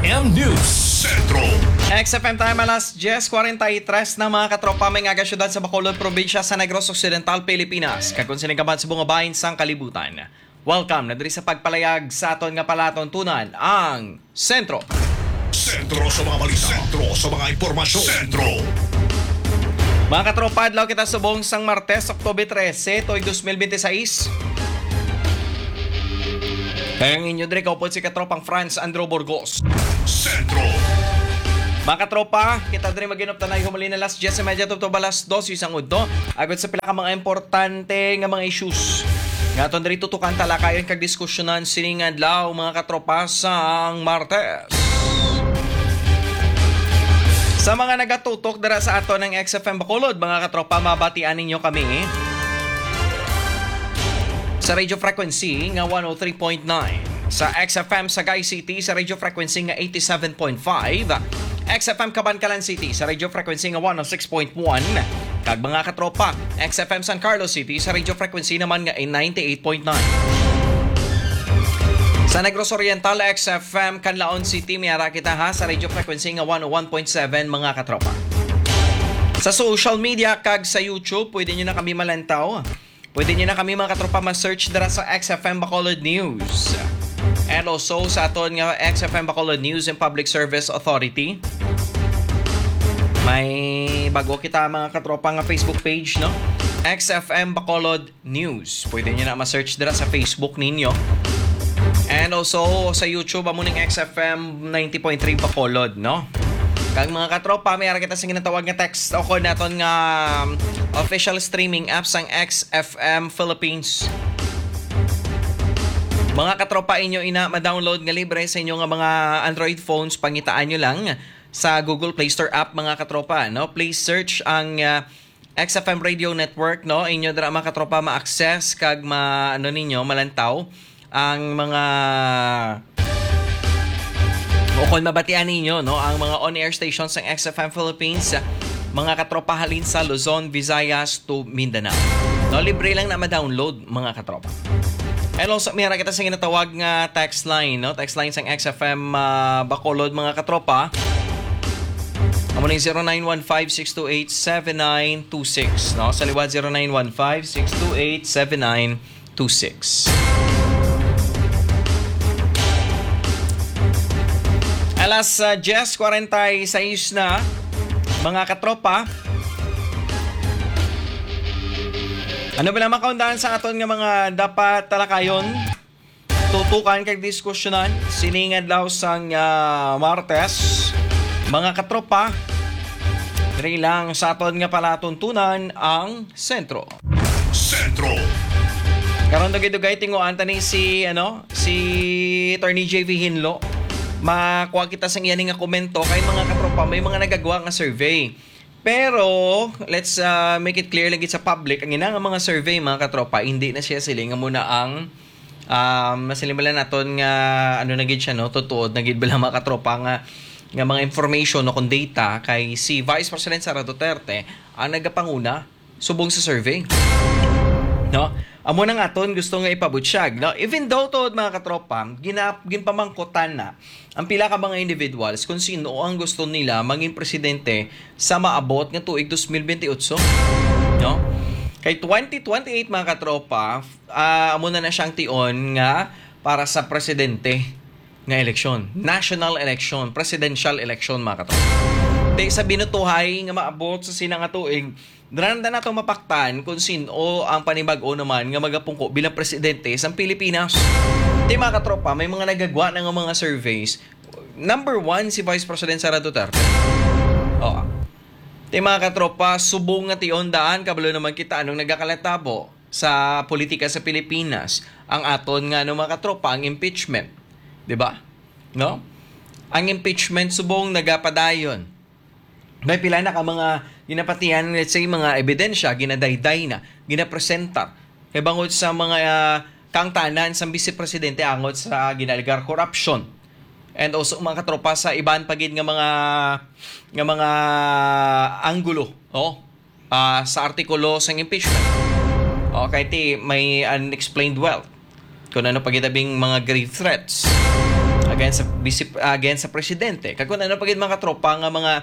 XFM News Centro. XFM time alas 10:43 na mga katropa may nga syudad sa Bacolod, probinsya sa Negros Occidental, Pilipinas. Kag konsining kaban sa bunga bahin sang kalibutan. Welcome na diri sa pagpalayag sa aton nga palatuntunan ang Sentro. Sentro sa mga balita. Sentro sa mga impormasyon. Sentro. Mga katropa, adlaw kita subong sang Martes, Oktubre 13, toy 2026. Kayang inyo diri kaupod si katropang Franz Andrew Burgos. Sentro. Mga katropa, kita diri maginop tanay humuli na alas 10:30 to balas 2 isang udto. Agad sa pila ka mga importante nga mga issues. Nga aton diri tutukan talakayon kag diskusyonan sining adlaw mga katropa sang Martes. Sa mga nagatutok dira sa aton ng XFM Bacolod, mga katropa, mabatian ninyo kami sa radio frequency nga 103.9, sa XFM Sagay City sa radio frequency nga 87.5, XFM Cabancalan City sa radio frequency nga 106.1, kag mga katropa, XFM San Carlos City sa radio frequency naman nga 98.9. Sa Negros Oriental, XFM Canlaon City, mayara kita ha sa radio frequency nga 101.7, mga katropa. Sa social media kag sa YouTube, pwede nyo na kami malantaw. Pwede nyo na kami mga katropa ma-search dara sa XFM Bacolod News. And also sa aton nga XFM Bacolod News and Public Service Authority. May bago kita mga katropa nga Facebook page, no? XFM Bacolod News. Pwede nyo na ma-search dara sa Facebook ninyo. And also sa YouTube, amuning XFM 90.3 Bacolod, no? Kag mga katropa, may ara kita sa ginatawag nga text o ko naton nga official streaming apps ang XFM Philippines. Mga katropa, inyo ina ma-download nga libre sa inyo nga mga Android phones, pangitaan nyo lang sa Google Play Store app, mga katropa, no? Please search ang XFM Radio Network, no? Inyo dira mga katropa ma-access kag ninyo malantaw ang mga o kung mabatian ninyo, no, ang mga on-air stations ng XFM Philippines, mga katropa halin sa Luzon, Visayas to Mindanao. No, libre lang na ma-download, mga katropa. And also, mayroon kita sa ginatawag nga text line, no? Text line sang XFM Bacolod, mga katropa. Amo ni 0915-628-7926, no? Sa liwat 0915-628-7926. Alas 10:46 na, mga katropa. Ano ba naman kaundahan sa aton nga mga dapat talakayon, tutukan kag diskusyonan siningad law sang Martes, mga katropa. Diri lang sa aton nga palatuntunan ang Sentro. Sentro. Karon dugay-dugay tinguan tani si Attorney JV Hinlo. Makuha kita sa iyan nga komento kay mga katropa, may mga nagagawa nga survey. Pero let's make it clear lagi sa public, ang ina nga mga survey, mga katropa, hindi na siya sila nga muna ang masilimalan naton nga na gid siya, no, tutuod na gid bala mga katropa nga mga information no kung data kay si Vice President Sara Duterte ang nagapanguna subong sa survey. No? Amo nang aton gusto nga ipabutyag, no? Even though to mga katropa, ginpamangkotan na ang pila ka mga individuals kung sino ang gusto nila maging presidente sa maabot nga tuig 2028, no? Kay 2028 mga katropa, amo na siyang tion nga para sa presidente nga eleksyon, national election, presidential election, mga katropa. Di sa binutuhay nga maabot sa sinang nga tuig, daranda na itong mapaktan kung sino ang panibag-o naman nga magapungko bilang presidente sa Pilipinas. Di mga katropa, may mga nagagawa ng mga surveys. Number 1, si Vice President Sara Duterte. Oo. Di mga katropa, subong nga tion daan, kabalo naman kita anong nagakalatabo sa politika sa Pilipinas. Ang aton nga mga katropa, ang impeachment. Di ba? No? Ang impeachment subong nagapadayon. May pila na ka mga ginapatihan, let's say, mga ebidensya, ginadayday na, ginapresenta. Kaya bangod sa mga kangtanan sa vice-presidente angot sa ginaligar corruption. And also mga katropa sa iban pagid nga mga anggulo, oh, sa artikulo sa impeachment. Okay, may unexplained wealth. Kung ano pagitabing mga grave threats against sa presidente. Kag kun ano pagid mga katropa nga mga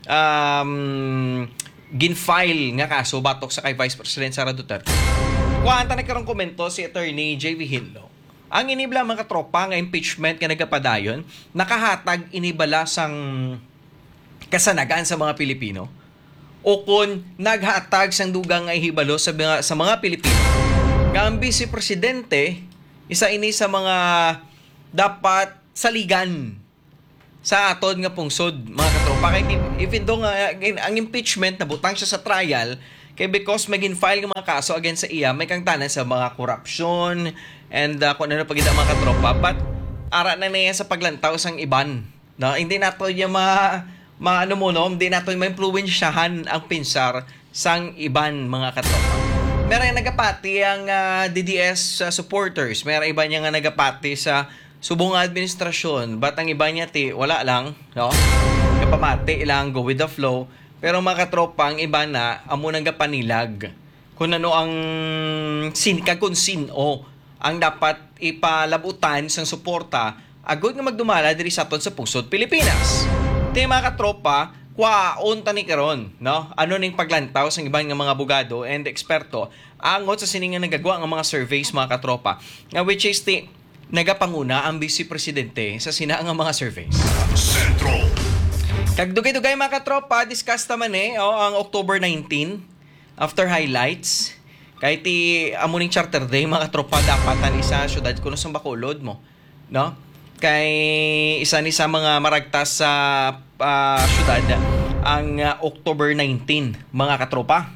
gin-file nga kaso batok sa kay Vice President Sara Duterte. Kuanta nagkaroon komento si Attorney JV Hinlo. Ang inibla mga katropa nga impeachment nga nagapadayon, nakahatag inibala sang kasanagan sa mga Pilipino o kun naghatag sang dugang nga ihibalo sa mga Pilipino. Nga ang Vice Presidente, isa ini sa mga dapat saligan sa aton nga pungsod mga katropa. Kaya even though nga ang impeachment nabutang siya sa trial, kaya because magin-file ng mga kaso against sa iya, may kang tanan sa mga corruption and kung ano pagkita mga katropa, but ara na niya sa paglantaw sang iban. No? Hindi nato niya hindi nato ma-influensyahan ang pinsar sang iban mga katropa. Meron nagapati ang DDS supporters, meron iba niya nga nagapati sa subong administrasyon, but ang iba niya wala lang, no? Kapamati ilang go with the flow. Pero mga katropa, ang iba na amo nang gapanilag kung ano ang kung sino ang dapat ipalabutan sang suporta agud nga magdumala diri sa aton sa pungsod Pilipinas. Ti mga katropa, kwaon tani karon, no? Ano ning paglantaw sang ibang nga mga abogado and eksperto angot sa sininga nagagawa nga mga surveys mga katropa. Nga which is nagapanguna ang Vice Presidente sa sina nga mga surveys. Sentro. Kag dugay-dugay mga katropa, discuss naman ang October 19 after highlights. Kahit amuning Charter Day mga katropa dapatan isa syudad kuno sa Bacolod mo, no? Kay isa ni sa mga maragtas sa syudad ang October 19 mga katropa.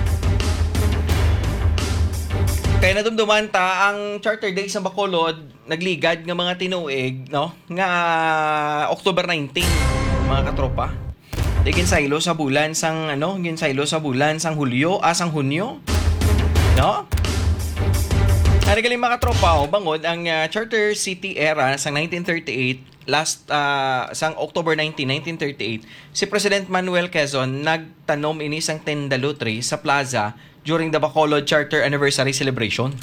Kaya nadumduman ta ang Charter Day sa Bacolod nagligad nga mga tinuig, no? Nga October 19 mga katropa. Ginsaylo sa bulan sang ginsaylo sa bulan sang Hulyo, sang Hunyo. No? Narigaling mga katropa, bangod ang Charter City era sang 1938 sang October 19, 1938, si President Manuel Quezon nagtanom ini sang tendalutri sa plaza during the Bacolod Charter Anniversary Celebration.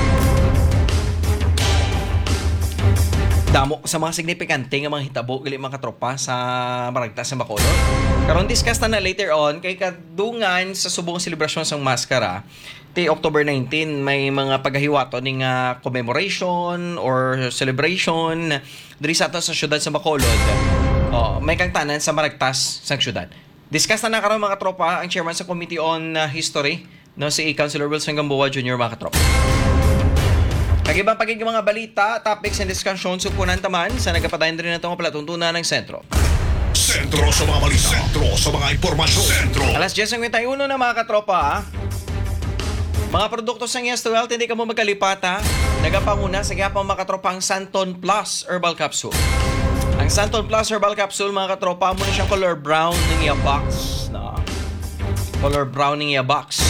Damo sa mga signifikante nga mga hitabo gali mga katropa sa maragtas sa Bacolod. Karon discuss na later on kay kadungan sa subong selebrasyon sang maskara ti October 19 may mga paghahiwato ning commemoration or celebration diri sa aton sa syudad sa Bacolod. May kang tanan sa maragtas sa syudad. Discuss na karon mga katropa ang chairman sa Committee on History, no, si Councilor Wilson Gamboa Jr. mga katropa. Kagibang pagiging mga balita, topics and discussions supunan taman sa nagapadayon rin na itong palatuntunan ng sentro. Sentro sa mga balita. Sentro sa mga impormasyon. Sentro. Alas 10:51 na mga katropa. Mga produkto sa Yes to Health, hindi ka mo magkalipat Nagapanguna sa gapang mga katropa ang Santon Plus Herbal Capsule. Ang Santon Plus Herbal Capsule mga katropa mo na siyang color brown ng iya box. Color brown ng iya box.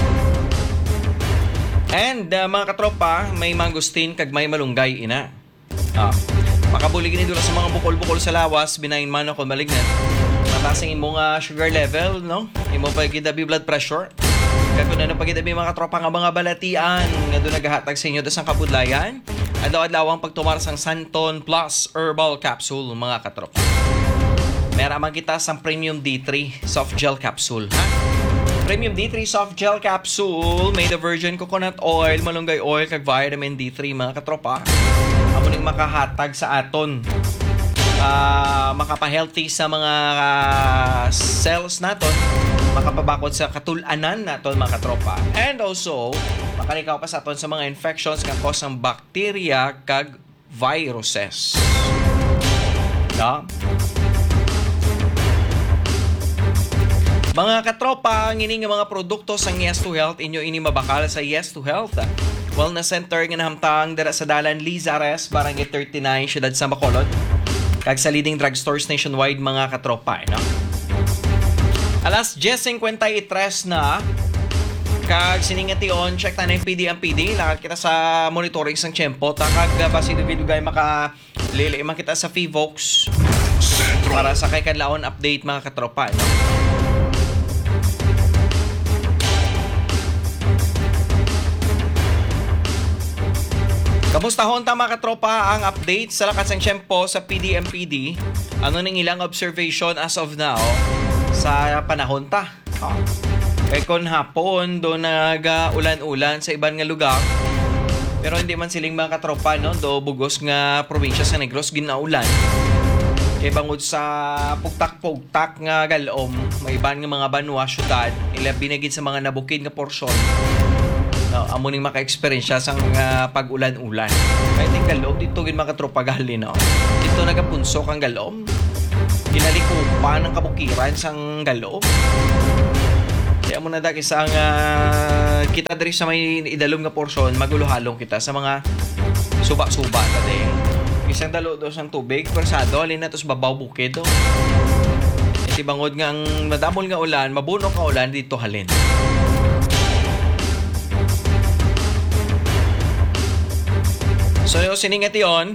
And mga katropa, may mangustin kag may malunggay ina. Makabulig ni dula sa mga bukol-bukol sa lawas, binayin man ako malignant. Matasing imo nga sugar level, no? Imo pagidabi blood pressure. Kag kun ano pagidabi mga katropa nga mga balatian nga do nagahatag sa inyo dasang kabudlayan. Adlaw-adlaw ang pagtumar sang Santon Plus Herbal Capsule mga katropa. Mera man kita sang Premium D3 Soft Gel Capsule, Premium D3 Soft Gel Capsule made of virgin coconut oil, malunggay oil, kag vitamin D3 mga katropa. Amo ning makahatag sa aton makapa-healthy sa mga cells naton, makapabakod sa katulanan naton mga katropa. And also, makalikaw pa sa aton sa mga infections nga cause ng bacteria kag viruses. No? Mga katropa, ang ini nga mga produkto sa Yes to Health inyo ini mabakal sa Yes to Health Wellness Center nga nahamtang dira sa Dalan Lizares, Barangay 39, Syudad sa Bacolod. Kag sa leading drugstores nationwide mga katropa, no? Alas 10:53 na. Kag siningati on check ta na yung PD ang PD, lakad kita sa monitoring sang tiempo ta kag basi dugay maka lili man kita sa Fivox para sa kay kanlaon update mga katropa, no? Kamustahon ta mga katropa ang update sa lakas ng tiyempo sa PDMPD. Ano ning ilang observation as of now sa panahon ta. Kay kon hapon do nag-ulan-ulan sa ibang nga lugar. Pero hindi man siling mga katropa no do bugos nga probinsya sa Negros ginaulan. Kay bangod sa pugtak-pugtak nga galom, may iban nga mga banwa syudad, ila binagid sa mga nabukid nga porsyon. No, amo ning maka-experience sang pag-ulan-ulan. Kay ting galom dito gid mga katropa gali no. Dito nagapunsok ang galom. Ginalikupan ng kabukiran sang galom. Kaya mo na daki sa kita diri sa may idalom nga porsyon maguluhalong kita sa mga suba-suba tadi. Isang dalo do sang tubig persado alin na tos babaw bukid do. Iti bangod nga ang madamol nga ulan, mabuno ka ulan dito halin. So yung siningat yun,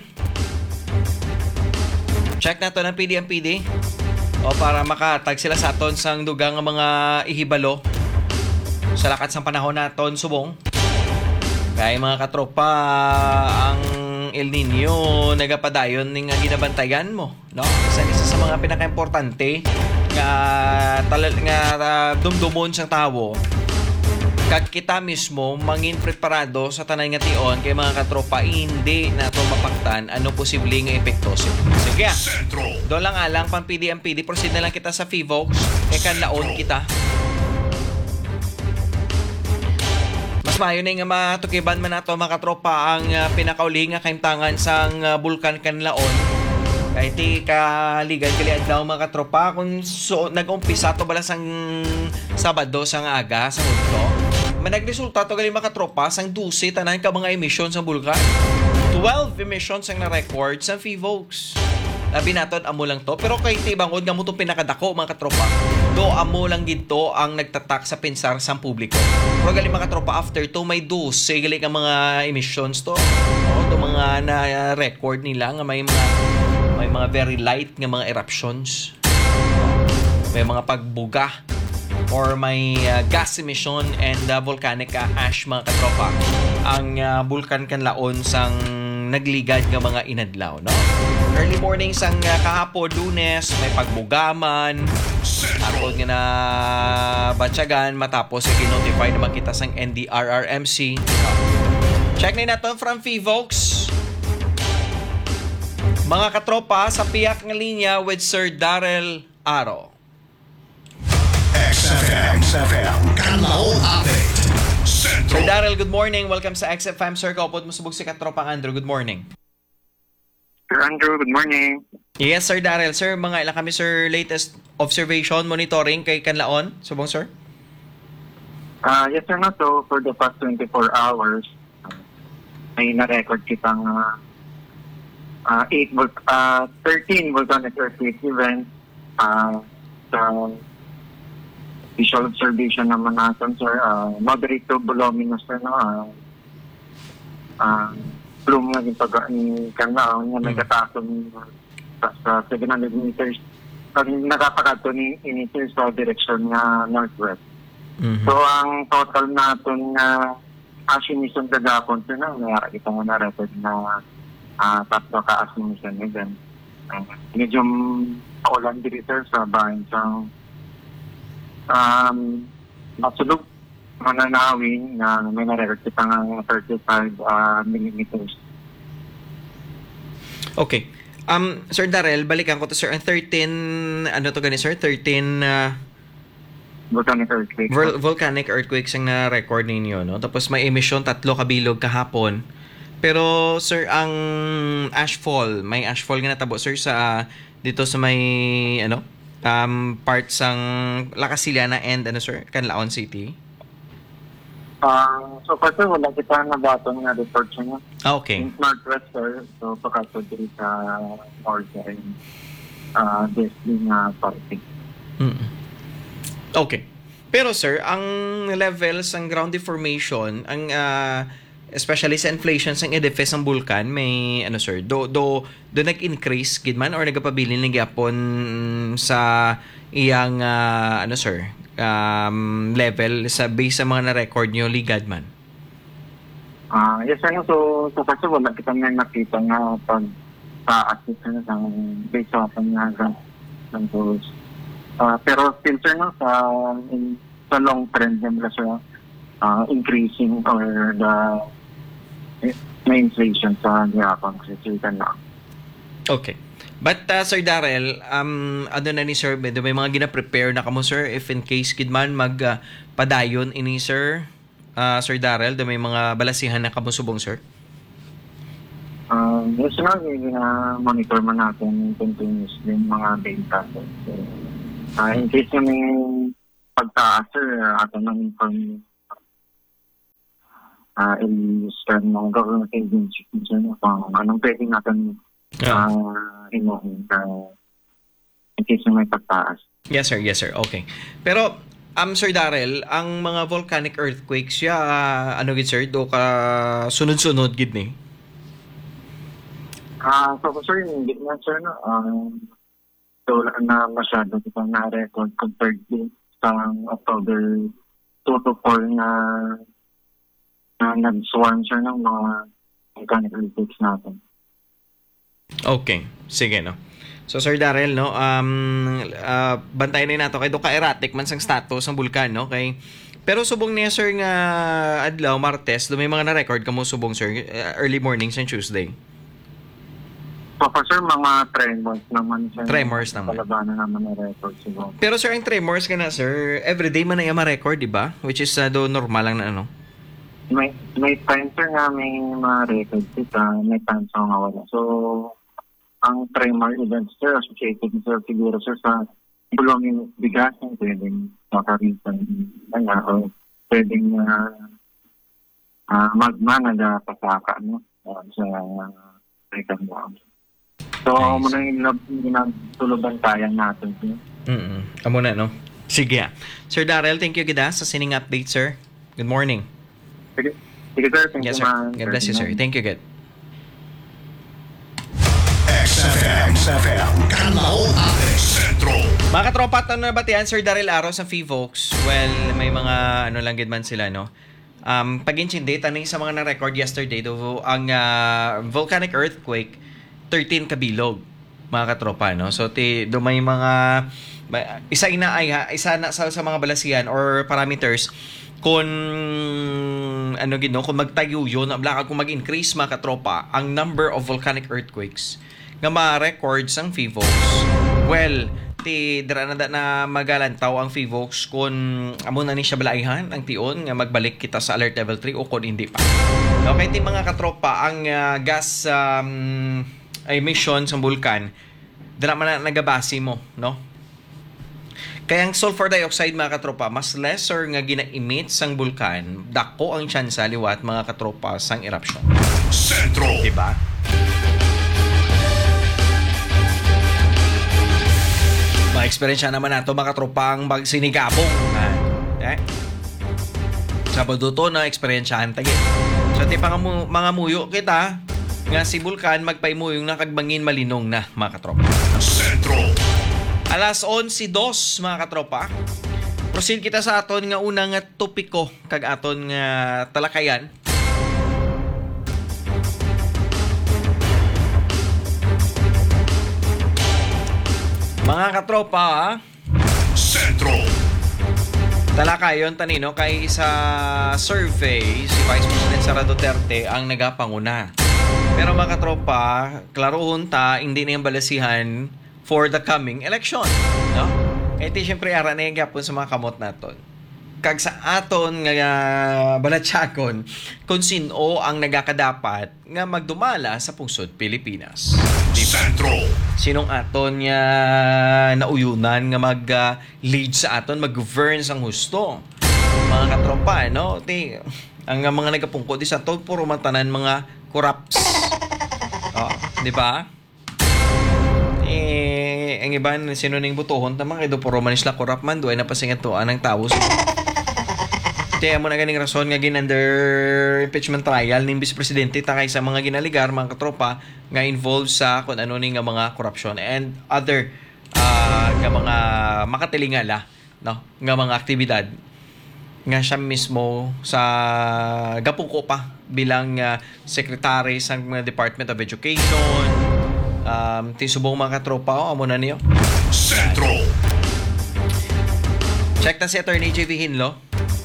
check na to ng PDMPD o para makatag sila sa aton sang dugang mga ihibalo sa lakat sang panahon naton subong. Kaya mga katropa ang El Nino nagapadayon ning ginabantayan mo, no? Isa sa mga pinaka-importante nga dumdumon sang tawo. Kag kita mismo mangin preparado sa tanay nga tion kay mga katropa hindi nato mapaktan ano posibleng epekto. Sige. Do lang alang pang PDMPD proceed na lang kita sa FIVOX kay kanlaon kita. Mas maayo na nga matukiban man nato mga katropa ang pinakauli nga kaimtangan sang bulkan kanlaon. Kaya ti kaligad kaliad daw mga katropa kung nag-umpisa to bala sang Sabado sang aga sa Hudto. Managresulta to gali mga katropa sang 12 tanan ka mga emisyon sa bulkan. 12 emissions ang na-record sa FIVOX. Labi naton amo lang to pero kay ti bangod nga mo tong pinakadako mga katropa. Do amo lang gito ang nagtatak sa pensar sang publiko. Pero gali mga katropa after to may 12 gali ka mga emissions to. To mga na-record nila nga may mga very light nga mga eruptions. May mga pagbuga or may gas emission and volcanic ash mga katropa. Ang bulkan kanlaon sang nagligad nga mga inadlaw, no? Early morning sang kahapon Lunes, may pagbugaman. Atod nga na batyagan matapos i-notify naman kita sang NDRRMC. Check na natin from FIVOX. Mga katropa sa piyak nga linya with Sir Darrell Aro. XFM Kanlaon Update. Sir Darrell, good morning. Welcome sa XFM, sir. Kaupod mo subog si Katropang Andrew. Good morning. Sir Andrew, good morning. Yes, Sir Darrell. Sir, mga ilang kami, sir, latest observation, monitoring kay Kanlaon. Subong, sir? Yes, sir. No, so, for the past 24 hours, may na-record kitang 13 volcanic earthquake events. So, visual observation naman natin, sir. Moderate to voluminous, sir, no? Plume nga yung Kanlaon nga may katason sa 700 meters. Pag nakapakato ni meters sa direction nga northwest. Mm-hmm. So, ang total natin nga ash emission kagapon, sir, na mayara kita nga na-record na tatlo ka ash emission event. Medyo ulan dito, sir, sa bayan sa masulog mananawin na may na-record kita nga 35 millimeters. Okay. Sir Darrell, balikan ko to, sir. Ang 13, ano to gani, sir? 13 volcanic earthquake. Volcanic earthquakes ang na-record ninyo, no? Tapos may emission 3 kabilog kahapon. Pero, sir, ang ashfall, may ashfall nga natabo, sir, sa dito sa may, parts ng Lacasiliana and, sir, Canlaon City? So, kasi wala kita na baton nga report siya. Okay. In northwest, sir. So, pagkaso dito sa north and this being party. Okay. Pero, sir, ang levels ng ground deformation, ang especially sa inflation sa edifice ng bulkan, may, sir, do nag-increase, gidman, or nagapabilin ng gyapon sa iyang, sir, level sa base sa mga na-record nyo ligad man? Yes, so kasi wala kita may nakita nga pag sa-assist sa base open nga tapos, pero still sir, sa long trend nila siya, increasing or may inflation sa gihapon kasi na. Okay. But Sir Darrell, ano na ni Sir, may mga gina-prepare na kamo Sir if in case kid man padayon ini Sir, Sir Darrell, may mga balasihan na kamo subong Sir? Yes sir, monitor man natin continuously yung mga data. So, in case na may pagtaas sir, ato nang inform i-scan ng government agency kung anong pwede natin in case na may pagtaas. Yes sir, okay. Pero Sir Darrell, ang mga volcanic earthquakes ano gid sir, do ka sunod-sunod gid ni? So sir, hindi na sir, so wala na masyado kita na-record compared to sa October 2 to 4 na nag-swarm sir ng mga volcanic earthquakes natin. Okay, sige no. So Sir Darrell no, bantayan na nato kay do ka erratic man sang status ng bulkan no kay pero subong niya sir nga adlaw Martes do may mga na-record kamo subong sir early morning sa Tuesday. So for sir, mga tremors naman sir. Tremors naman. Palabanan naman na record siguro. Pero sir, ang tremors ka na sir, everyday man na ma-record, di ba? Which is do normal lang na ano? May time sir nga may mga record may time sa nga wala. So, ang tremor events sir, associated sir, siguro sir sa bulong bigasan, pwedeng makarisan na o pwedeng magma nagpasaka no? Sa record mo. So, muna yung ginatuluban tayo natin. Amo na, no? Sige. Sir Darrell, thank you gida sa sining update, sir. Good morning. Sige sir. Thank Yes, you, sir. man. God bless you, sir. Thank you, good. XFM, Kanlaon Ates, Sentro. Mga katropa, ito na batian, Sir Darrell Aro sa FIVOX. Well, may mga ano lang gid man sila, no? Pag-intindi, tanong sa mga na-record yesterday, ang volcanic earthquake, 13 kabilog, mga katropa, no? So, do may mga, isa na sa mga balasihan or parameters, kung ano gino, kung magtayo yun, kung mag-increase mga katropa, ang number of volcanic earthquakes nga ma-record sang FIVOX. Well, dira na magalantaw ang FIVOX kung amo na ni siya balaihan ang tion nga magbalik kita sa alert level 3 o kung hindi pa. Okay, mga katropa, ang gas emission sa bulkan, dira man na nagabasi mo, no? Kaya ang sulfur dioxide, mga katropa, mas lesser nga gina-emit sang bulkan, dako ang tsansa liwat, mga katropa, sang eruption. Sentro. Diba? Ma-experience naman nato, mga katropa, ang magsinigabong. Sabado to na experiencehan tagi. So, mga muyo kita, nga si Bulkan magpaimuyong nakagbangin malinong na, mga katropa. Sentro. Alas 11:02 mga katropa. Proceed kita sa aton nga unang nga topiko kag aton nga talakayan. Mga katropa, Sentro. talakayon tanino kay sa survey si Vice President Sara Duterte ang nagapanguna. Pero mga katropa, klarohon ta, hindi na yung balasihan for the coming election. No? Kaya siyempre, ara na yung gapon sa mga kamot naton. Kag sa aton nga balatsakon, kung sino ang nagakadapat nga magdumala sa pungsod Pilipinas. Sentro. Sinong aton nga nauyunan nga mag-lead sa aton, mag-govern sang husto. Mga katropa, no? Ang mga nagapungko di sa aton, puro matanan mga corrupts. Di ba? Ang iban sino ning butohon tamang kay do puro man isla corrupt man do ay napasingat to anang tao. Kaya mo na ganing rason nga under impeachment trial ning Vice Presidente takay sa mga ginaligar, mga katropa nga involved sa kung ano ning mga corruption and other nga mga makatilingala, no, nga mga aktibidad nga siya mismo sa gapuko pa bilang secretary sa Department of Education. Tisubong mga katropa, amo na niyo. Sentro. Check na si Attorney JV Hinlo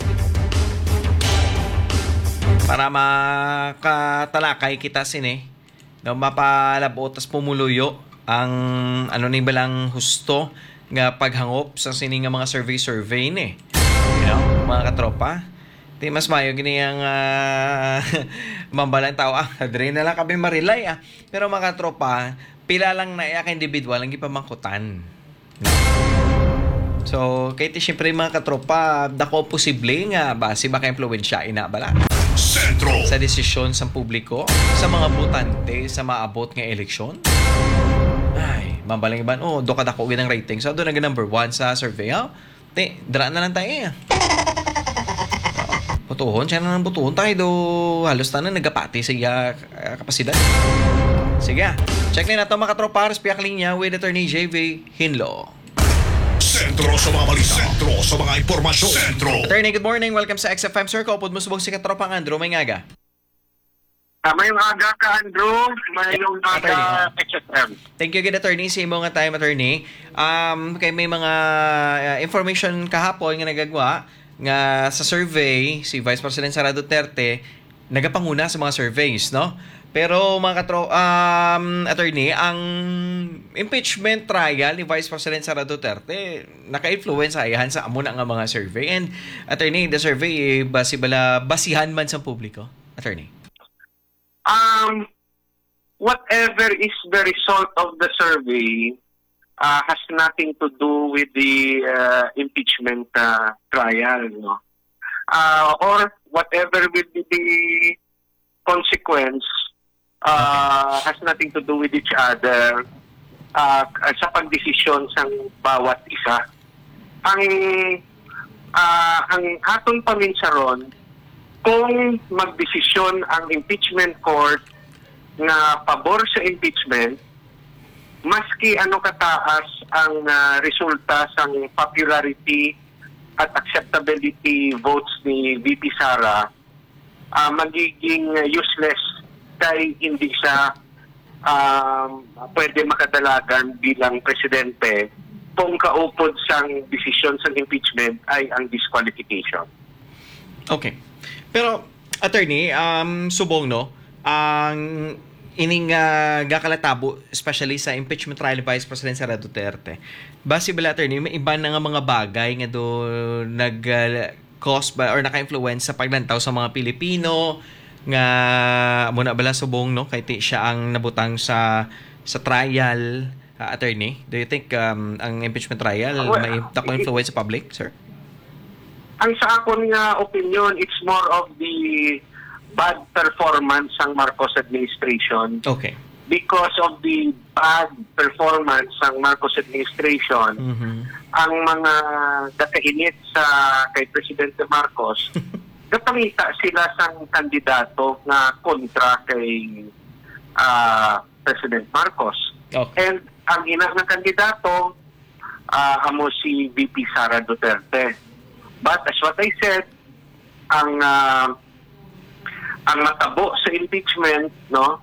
para makatalakay kita sini no, mapalabo tas pumuluyo ang ano ni balang husto nga paghangop sa sini nga mga survey ni. You know, mga katropa. Di mas mayo gini ang mambalang tao. Adre na lang kami marilay Pero mga katropa, pila lang na ka individual ang ipamangkutan. No? So, kahit siyempre mga katropa, dako posible nga base baka impluwensya ina bala. Sentro. Sa desisyon sa publiko, sa mga botante, sa maabot nga eleksyon. Ay, mambalang iban, do ka dako ginang rating. So, doon na number 1 sa survey, draan na lang tayo Butuhon, siya na ng butuhon tayo do halos na nagapati sa kapasidad. Sige, check na nato mga katropa, respiyak linya with Attorney JV Hinlo. Sentro sa mga balita. Sentro sa mga impormasyon. Sentro. Attorney, good morning. Welcome sa XFM, sir. Kaupod mo subog si katropang Andrew. May ngaga. Mayong aga ka, Andrew. Mayong aga, XFM. Thank you, good attorney. Sa imo nga time, attorney. Kay may mga information kahapon nga nagagawa nga sa survey, si Vice President Sara Duterte nagapanguna sa mga surveys, no? Pero mga attorney, ang impeachment trial ni Vice President Sara Duterte naka-influence ayahan sa amo na nga mga survey. And attorney, the survey basihan man sa publiko, attorney. Whatever is the result of the survey has nothing to do with the impeachment trial, no? Or whatever will be the consequence has nothing to do with each other sa pagdesisyon sa bawat isa. Ang atong paminsaron, kung magdesisyon ang impeachment court na pabor sa impeachment, maski ano kataas ang resulta sa popularity at acceptability votes ni VP Sara, magiging useless kay hindi siya pwede makadalagan bilang presidente kung kaupod sang desisyon sa impeachment ay ang disqualification. Okay. Pero, attorney, subong, no? Ang ining gakalatabo, especially sa impeachment trial ni Vice President Sara Duterte. Base bala, attorney, may iba na nga mga bagay nga do nag-cause ba or naka-influence sa paglantaw sa mga Pilipino nga muna bala subong, no? Kay siya ang nabutang sa trial, attorney. Do you think ang impeachment trial may influence sa public, sir? Ang sa akon nga opinion, it's more of the bad performance ng Marcos administration. Okay. Because of the bad performance ng Marcos administration, ang mga dakainit sa kay Presidente Marcos, napangita sila sang kandidato na kontra kay President Marcos. Okay. And ang ina ng kandidato, amo si VP Sara Duterte. But as what I said, ang matabo sa impeachment, no,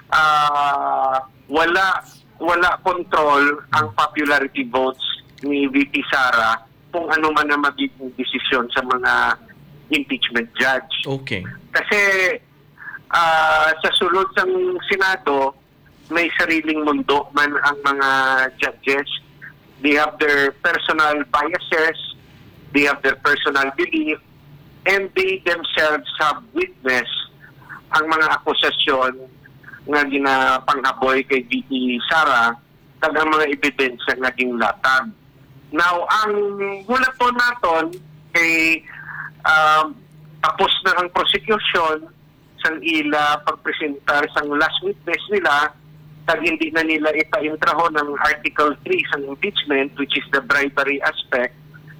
wala control ang popularity votes ni VP Sara kung ano man ang magiging desisyon sa mga impeachment judge. Okay. Kasi sa sulod ng Senado, may sariling mundo man ang mga judges. They have their personal biases, they have their personal belief, and they themselves have witnessed ang mga akusasyon nga ginapanghaboy kay VP Sara kag ang mga ebidensya nga naging latag. Now, ang hulaton naton kay tapos na ang prosecution sang ila pagpresentar sang last witness nila kag hindi na nila ipaintraho ng Article 3 sang impeachment, which is the bribery aspect.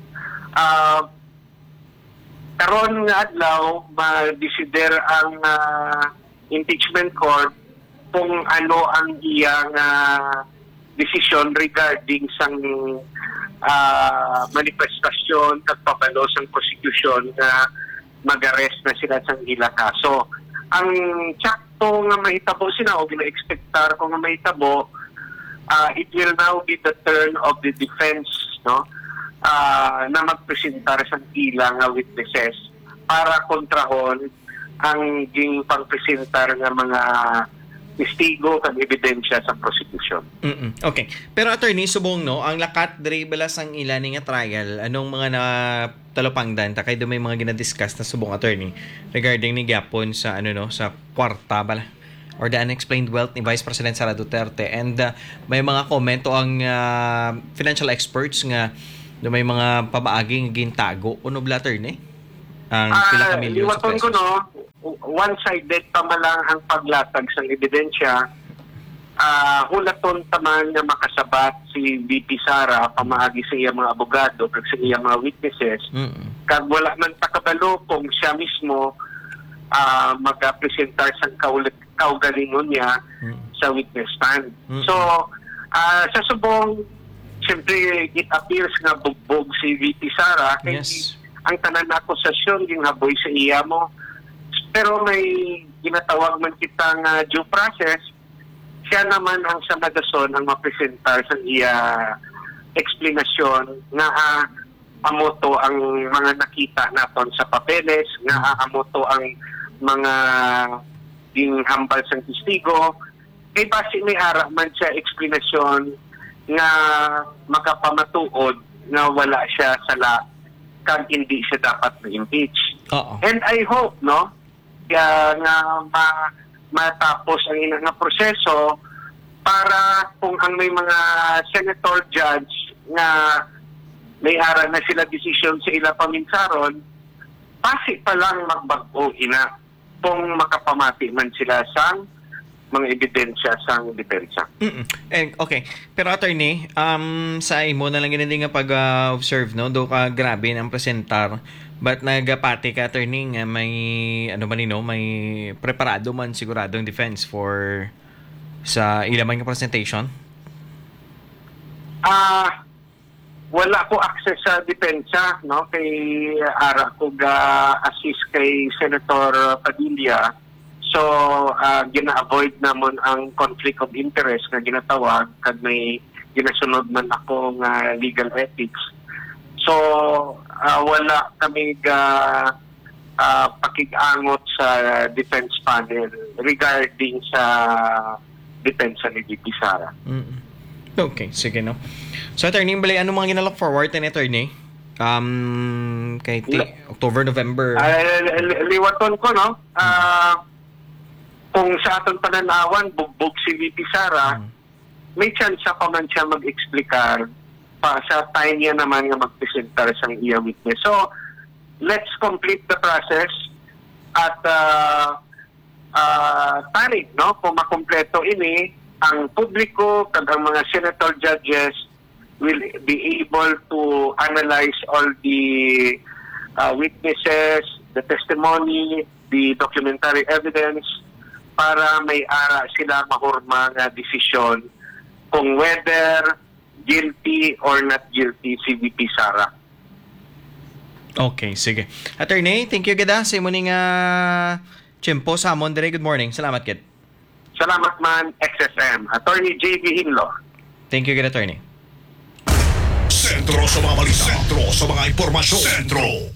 Karon nga adlaw ma-desider ang impeachment court kung ano ang iyang decision regarding sang manifestasyon kagpabalo sa prosecution nga mag-arrest na sila sa ila kaso. Ang tsakto nga mahitabo sila o gina-expectar ko nga mahitabo, it will now be the turn of the defense, no, na magpresentar sa ila nga witnesses para kontrahon ang ging pagpresentar nga mga testigo kag ebidensya sa prosecution. Okay. Pero attorney, subong no, ang lakat diri balas ang ila ni nga trial, anong mga na talopangdan ta kay do may mga ginadiscuss na subong attorney regarding ni gyapon sa ano no, sa kwarta bala or the unexplained wealth ni Vice President Sara Duterte, and may mga komento ang financial experts nga do may mga pabaaging gintago uno bla attorney ang pila ka milyon sa Iwaton ko pesos. no, one-sided pa malang ang paglatag sa ebidensya. Hulaton taman nga makasabat si VP Sara pamaagi sa iya mga abogado kag sa iya mga witnesses. Kag wala man takabalo kung siya mismo mag-presentar sa kaugalingon niya sa witness stand. So, sa subong, siyempre, it appears nga bugbog si VP Sara. Yes. Ang tanan na akusasyon, yung haboy sa iya mo. Pero may ginatawag man kita nga due process, siya naman ang sa nagason ang mapresentar sa iya explanation nga amoto ang mga nakita naton sa papeles, nga amoto ang mga hambal sa testigo. Kay basi may ara man siya explanation nga makapamatuod nga wala siya sala kag hindi siya dapat ma-impeach. And I hope, no, kaya nga matapos ang ina nga proseso para kung ang may mga senator judge nga may ara na sila decision sa ila paminsaron, pasi pa lang magbag-o ina kung makapamati man sila sa mga ebidensya sa depensa. Okay. Pero attorney, sa imo na lang ganun nga pag-observe, no? Do ka grabe ang presentar. But nagapati ka, attorney, nga may, ano man no, may preparado man siguradong defense for sa ilaman nga presentation? Wala ko access sa depensa, no? Kay ara ko ga-assist kay Senator Padilla. So, gina-avoid namon ang conflict of interest na ginatawag kag may ginasunod man ako nga legal ethics. So, wala kami pakig-angot sa defense panel regarding sa depensa ni VP Sara. Okay, sige no. So, attorney, balay, ano mga ginalook forward ni attorney? Kay October, November? Liwaton ko, no? Kung sa atong pananawan, bugbog si VP Sara, may chance pa man siya mag-explikar pa sa time niya naman nga mag-presentar sa iya witness. So, let's complete the process at tarik, no? Kung makumpleto ini, ang publiko kag ang mga senator judges will be able to analyze all the witnesses, the testimony, the documentary evidence, para may ara sila mahurma nga desisyon kung whether guilty or not guilty si VP Sara. Okay, sige. Attorney, thank you gada sa imo ning tiyempo sa amon dire. Good morning. Salamat kid. Salamat man, XSM. Attorney JV Hinlo. Thank you gada, attorney. Sentro sa mga balita. Sentro sa mga impormasyon. Sentro